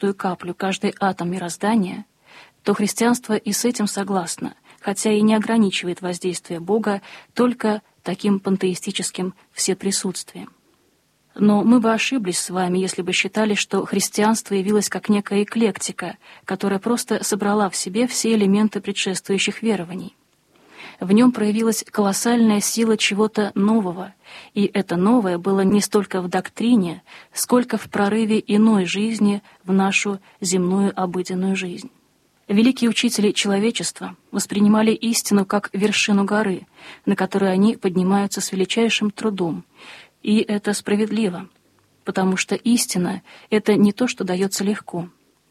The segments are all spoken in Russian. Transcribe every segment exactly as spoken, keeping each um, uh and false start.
каждую каплю, каждый атом мироздания, то христианство и с этим согласно, хотя и не ограничивает воздействие Бога только таким пантеистическим всеприсутствием. Но мы бы ошиблись с вами, если бы считали, что христианство явилось как некая эклектика, которая просто собрала в себе все элементы предшествующих верований. В нем проявилась колоссальная сила чего-то нового, и это новое было не столько в доктрине, сколько в прорыве иной жизни в нашу земную обыденную жизнь. Великие учители человечества воспринимали истину как вершину горы, на которую они поднимаются с величайшим трудом, и это справедливо, потому что истина — это не то, что дается легко.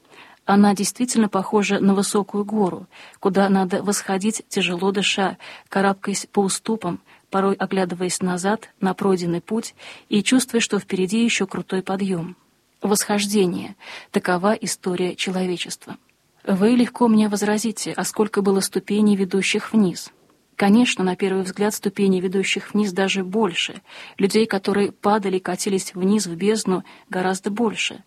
Она действительно похожа на высокую гору, куда надо восходить, тяжело дыша, карабкаясь по уступам, порой оглядываясь назад на пройденный путь и чувствуя, что впереди еще крутой подъем. Восхождение — такова история человечества. Вы легко мне возразите, а сколько было ступеней, ведущих вниз? Конечно, на первый взгляд, ступеней, ведущих вниз, даже больше. Людей, которые падали и катились вниз в бездну, гораздо больше.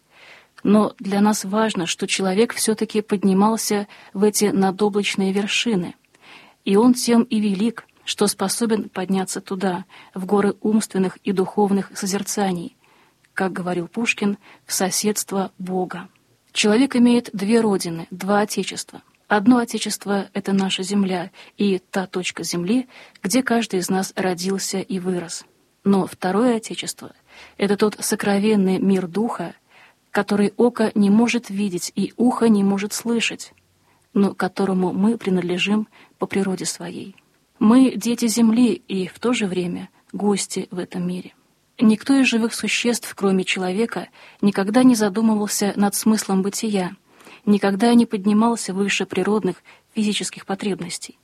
Но для нас важно, что человек все-таки поднимался в эти надоблачные вершины. И он тем и велик, что способен подняться туда, в горы умственных и духовных созерцаний, как говорил Пушкин, в соседство Бога. Человек имеет две родины, два отечества. Одно отечество — это наша земля и та точка земли, где каждый из нас родился и вырос. Но второе отечество — это тот сокровенный мир духа, который око не может видеть и ухо не может слышать, но которому мы принадлежим по природе своей. Мы — дети земли и в то же время гости в этом мире. Никто из живых существ, кроме человека, никогда не задумывался над смыслом бытия, никогда не поднимался выше природных физических потребностей.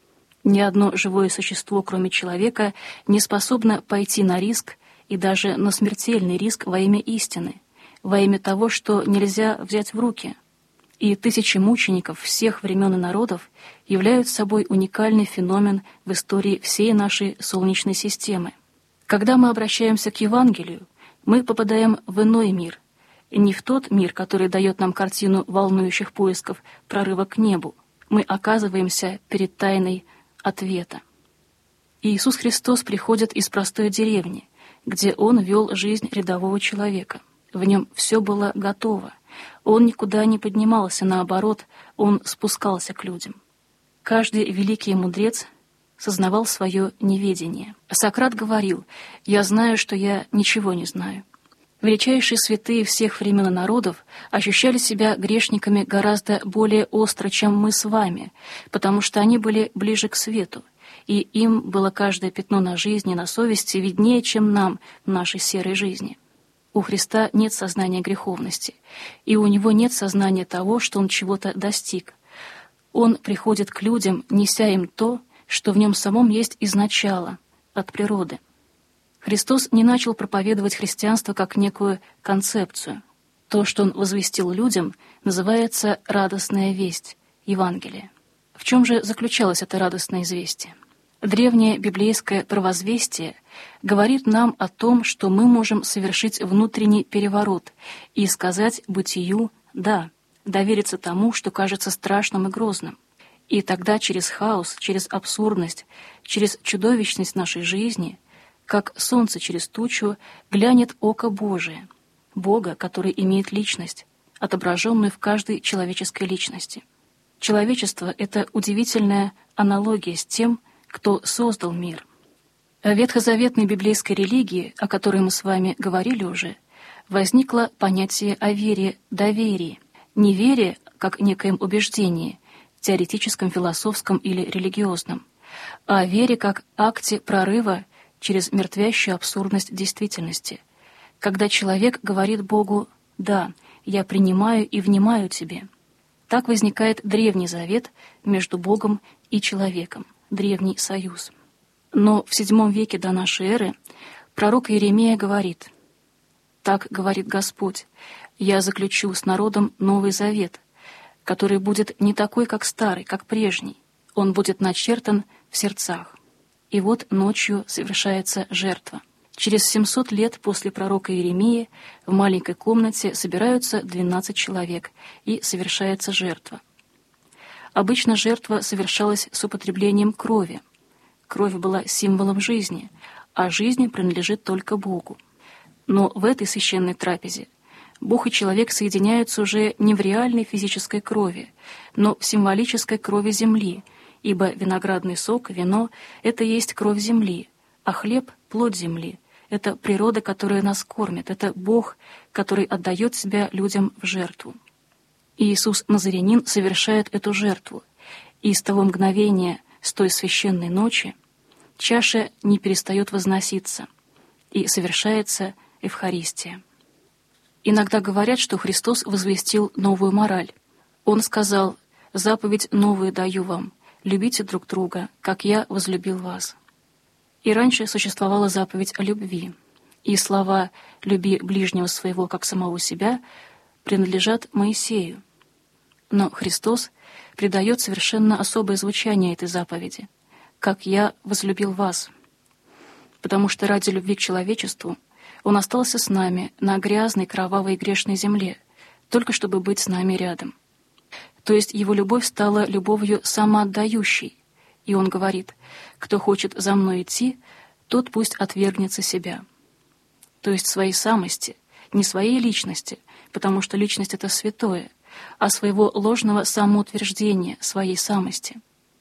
Ни одно живое существо, кроме человека, не способно пойти на риск и даже на смертельный риск во имя истины, во имя того, что нельзя взять в руки. И тысячи мучеников всех времен и народов являются собой уникальный феномен в истории всей нашей Солнечной системы. Когда мы обращаемся к Евангелию, мы попадаем в иной мир, не в тот мир, который дает нам картину волнующих поисков прорыва к небу. Мы оказываемся перед тайной ответа. Иисус Христос приходит из простой деревни, где Он вел жизнь рядового человека. В нем все было готово. Он никуда не поднимался, наоборот, Он спускался к людям. Каждый великий мудрец сознавал свое неведение. Сократ говорил: «Я знаю, что я ничего не знаю». Величайшие святые всех времен и народов ощущали себя грешниками гораздо более остро, чем мы с вами, потому что они были ближе к свету, и им было каждое пятно на жизни, на совести виднее, чем нам в нашей серой жизни. У Христа нет сознания греховности, и у Него нет сознания того, что Он чего-то достиг. Он приходит к людям, неся им то, что в нем самом есть изначало, от природы. Христос не начал проповедовать христианство как некую концепцию. То, что Он возвестил людям, называется «радостная весть», Евангелие. В чем же заключалось это радостное известие? Древнее библейское провозвестие говорит нам о том, что мы можем совершить внутренний переворот и сказать бытию «да», довериться тому, что кажется страшным и грозным. И тогда через хаос, через абсурдность, через чудовищность нашей жизни, как солнце через тучу, глянет око Божие, Бога, который имеет личность, отображенную в каждой человеческой личности. Человечество — это удивительная аналогия с тем, кто создал мир. В ветхозаветной библейской религии, о которой мы с вами говорили уже, возникло понятие о вере, доверии. Не вере, как некоем убеждении, теоретическом, философском или религиозном, а о вере как акте прорыва через мертвящую абсурдность действительности, когда человек говорит Богу «да, я принимаю и внимаю тебе». Так возникает Древний Завет между Богом и человеком, Древний Союз. Но в седьмом веке до нашей эры пророк Иеремия говорит: «Так говорит Господь, я заключу с народом Новый Завет, который будет не такой, как старый, как прежний. Он будет начертан в сердцах». И вот ночью совершается жертва. Через семьсот лет после пророка Иеремии в маленькой комнате собираются двенадцать человек, и совершается жертва. Обычно жертва совершалась с употреблением крови. Кровь была символом жизни, а жизнь принадлежит только Богу. Но в этой священной трапезе Бог и человек соединяются уже не в реальной физической крови, но в символической крови земли, ибо виноградный сок, вино — это есть кровь земли, а хлеб — плоть земли. Это природа, которая нас кормит, это Бог, который отдает себя людям в жертву. И Иисус Назарянин совершает эту жертву, и с того мгновения, с той священной ночи, чаша не перестает возноситься, и совершается Евхаристия. Иногда говорят, что Христос возвестил новую мораль. Он сказал: «Заповедь новую даю вам, любите друг друга, как я возлюбил вас». И раньше существовала заповедь о любви, и слова «люби ближнего своего, как самого себя» принадлежат Моисею. Но Христос придает совершенно особое звучание этой заповеди, «как я возлюбил вас», потому что ради любви к человечеству Он остался с нами на грязной, кровавой и грешной земле, только чтобы быть с нами рядом. То есть Его любовь стала любовью самоотдающей, и Он говорит: «Кто хочет за мной идти, тот пусть отвергнется себя». То есть своей самости, не своей личности, потому что личность — это святое, а своего ложного самоутверждения, своей самости.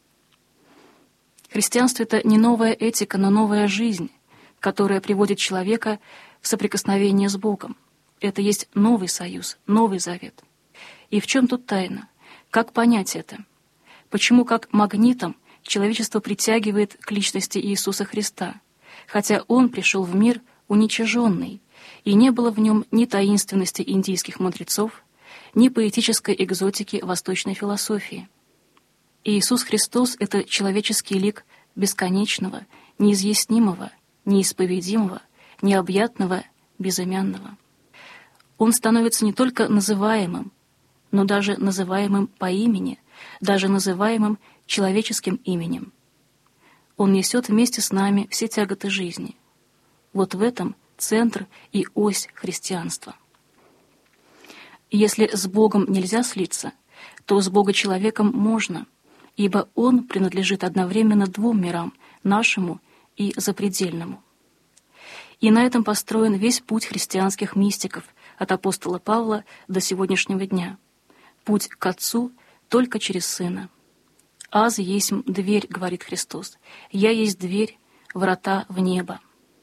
Христианство — это не новая этика, но новая жизнь, которая приводит человека в соприкосновение с Богом. Это есть новый союз, новый завет. И в чем тут тайна? Как понять это? Почему как магнитом человечество притягивает к личности Иисуса Христа, хотя Он пришел в мир уничиженный, и не было в Нем ни таинственности индийских мудрецов, ни поэтической экзотики восточной философии. Иисус Христос — это человеческий лик бесконечного, неизъяснимого, неисповедимого, необъятного, безымянного. Он становится не только называемым, но даже называемым по имени, даже называемым человеческим именем. Он несет вместе с нами все тяготы жизни. Вот в этом центр и ось христианства. Если с Богом нельзя слиться, то с Бога-человеком можно, ибо Он принадлежит одновременно двум мирам, нашему и запредельному. И на этом построен весь путь христианских мистиков от апостола Павла до сегодняшнего дня. Путь к Отцу только через Сына. «Аз есмь дверь», — говорит Христос, — «Я есть дверь, врата в небо».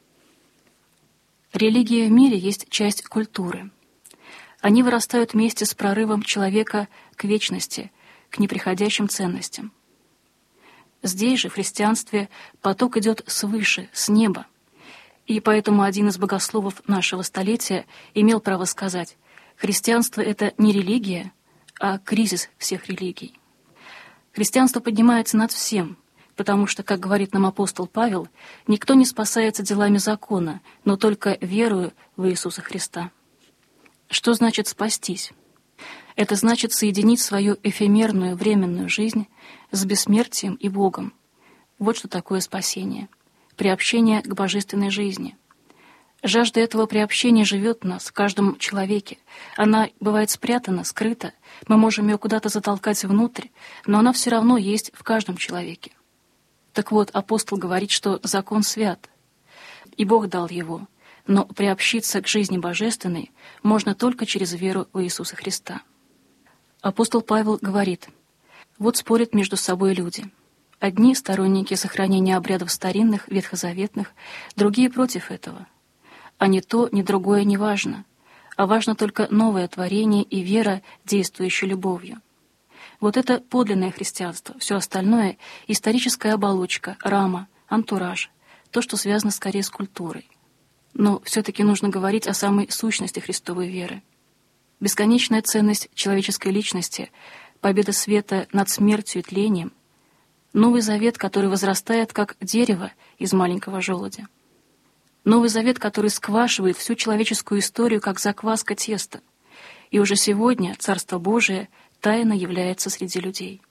Религия в мире есть часть культуры. Они вырастают вместе с прорывом человека к вечности, к неприходящим ценностям. Здесь же, в христианстве, поток идет свыше, с неба. И поэтому один из богословов нашего столетия имел право сказать: христианство — это не религия, а кризис всех религий. Христианство поднимается над всем, потому что, как говорит нам апостол Павел, никто не спасается делами закона, но только верою в Иисуса Христа. Что значит спастись? Это значит соединить свою эфемерную временную жизнь с бессмертием и Богом. Вот что такое спасение. Приобщение к божественной жизни. Жажда этого приобщения живет в нас, в каждом человеке. Она бывает спрятана, скрыта. Мы можем ее куда-то затолкать внутрь, но она все равно есть в каждом человеке. Так вот, апостол говорит, что закон свят, и Бог дал его, но приобщиться к жизни божественной можно только через веру в Иисуса Христа. Апостол Павел говорит: вот спорят между собой люди. Одни — сторонники сохранения обрядов старинных, ветхозаветных, другие — против этого. А ни то, ни другое не важно, а важно только новое творение и вера, действующая любовью. Вот это подлинное христианство, все остальное — историческая оболочка, рама, антураж, то, что связано скорее с культурой. Но все-таки нужно говорить о самой сущности Христовой веры. Бесконечная ценность человеческой личности, победа света над смертью и тлением, Новый Завет, который возрастает, как дерево из маленького желудя. Новый Завет, который сквашивает всю человеческую историю, как закваска теста. И уже сегодня Царство Божие тайно является среди людей.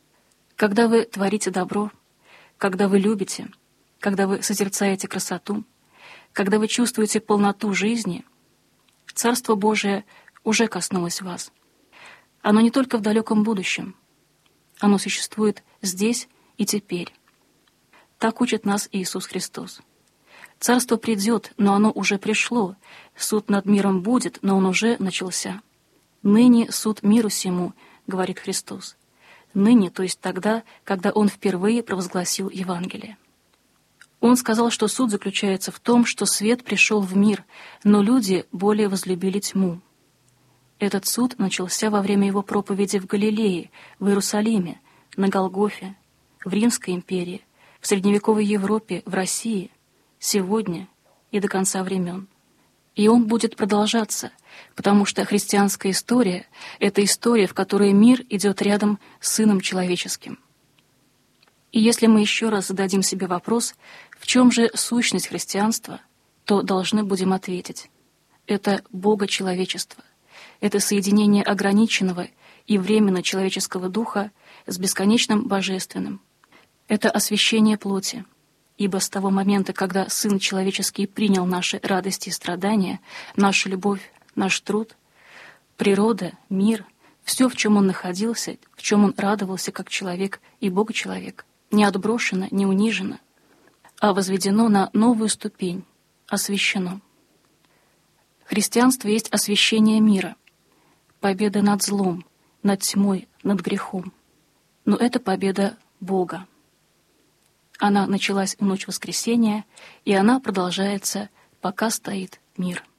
Когда вы творите добро, когда вы любите, когда вы созерцаете красоту, Когда вы чувствуете полноту жизни, Царство Божие уже коснулось вас. Оно не только в далеком будущем. Оно существует здесь и теперь. Так учит нас Иисус Христос. Царство придет, но оно уже пришло. Суд над миром будет, но он уже начался. «Ныне суд миру сему», — говорит Христос. Ныне, то есть тогда, когда Он впервые провозгласил Евангелие. Он сказал, что суд заключается в том, что свет пришел в мир, но люди более возлюбили тьму. Этот суд начался во время Его проповеди в Галилее, в Иерусалиме, на Голгофе, в Римской империи, в средневековой Европе, в России, сегодня и до конца времен. И он будет продолжаться, потому что христианская история — это история, в которой мир идет рядом с Сыном Человеческим. И если мы еще раз зададим себе вопрос, в чем же сущность христианства, то должны будем ответить. Это Бога-человечество. Это соединение ограниченного и временно человеческого духа с бесконечным божественным. Это освящение плоти. Ибо с того момента, когда Сын Человеческий принял наши радости и страдания, нашу любовь, наш труд, природа, мир, все, в чем Он находился, в чем Он радовался как человек и Бога-человек, не отброшено, не унижено, а возведено на новую ступень, освящено. Христианство есть освящение мира, победа над злом, над тьмой, над грехом. Но это победа Бога. Она началась в ночь воскресения, и она продолжается, пока стоит мир.